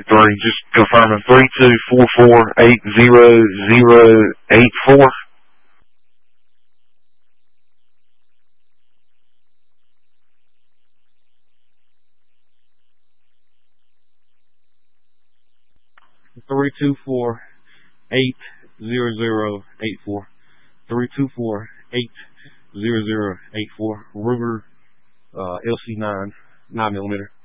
three. Just confirming 3244808084. 324-800-84. 324-800-84. Ruger LC9 9mm.